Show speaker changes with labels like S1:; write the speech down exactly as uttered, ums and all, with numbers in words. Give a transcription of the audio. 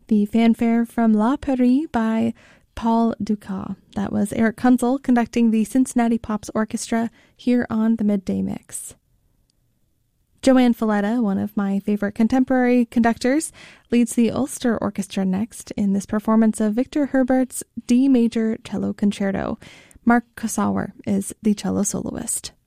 S1: The fanfare from La Prairie by Paul Dukas. That was Eric Kunzel conducting the Cincinnati Pops Orchestra here on the Midday Mix. Joanne Falletta, one of my favorite contemporary conductors, leads the Ulster Orchestra next in this performance of Victor Herbert's D Major Cello Concerto. Mark Kosawer is the cello soloist.